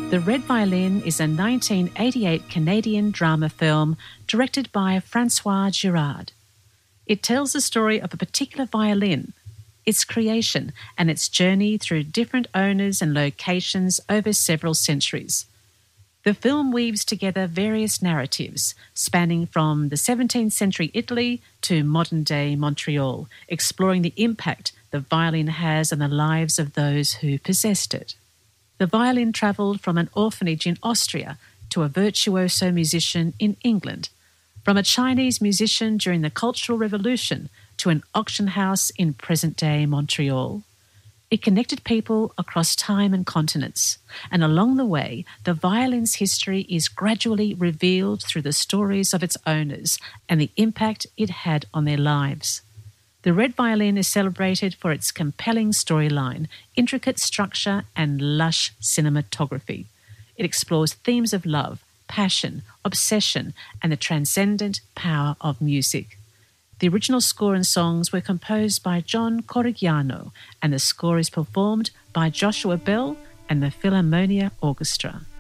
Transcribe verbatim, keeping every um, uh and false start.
The Red Violin is a nineteen eighty-eight Canadian drama film directed by Francois Girard. It tells the story of a particular violin, its creation, and its journey through different owners and locations over several centuries. The film weaves together various narratives spanning from the seventeenth century Italy to modern-day Montreal, exploring the impact the violin has on the lives of those who possessed it. The violin travelled from an orphanage in Austria to a virtuoso musician in England, from a Chinese musician during the Cultural Revolution to an auction house in present-day Montreal. It connected people across time and continents, and along the way, the violin's history is gradually revealed through the stories of its owners and the impact it had on their lives. The Red Violin is celebrated for its compelling storyline, intricate structure, and lush cinematography. It explores themes of love, passion, obsession, and the transcendent power of music. The original score and songs were composed by John Corigliano, and the score is performed by Joshua Bell and the Philharmonia Orchestra.